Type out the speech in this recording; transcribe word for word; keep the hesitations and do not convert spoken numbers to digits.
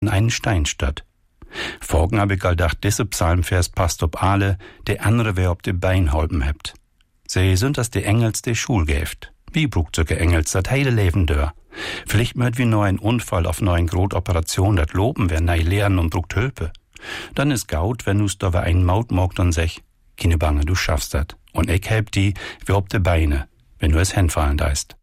in einen Steinstadt. Vorgen hab ich all dacht, diese Psalmvers passt ob alle, der andere wer ob de Bein holpen hebt. Sie sind das die Engels der Schul gäft. Wie brugt solche Engels dat heile Leben dör? Vielleicht möt wie nur ein Unfall auf neuen Grotoperation dat loben, wer nei lernen und brugt Hülpe. Dann is gaut, wenn du's da wer einen Maut mogt und sech, keine Bange, du schaffst dat. Und ich help die, wie ob de Beine, wenn du es hinfallen deist.